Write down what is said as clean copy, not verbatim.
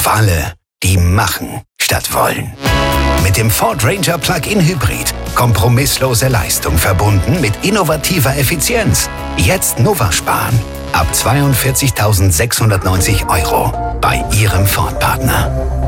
auf alle, die machen statt wollen. Mit dem Ford Ranger Plug-in Hybrid. Kompromisslose Leistung verbunden mit innovativer Effizienz. Jetzt Nova sparen. Ab 42.690 € bei Ihrem Ford-Partner.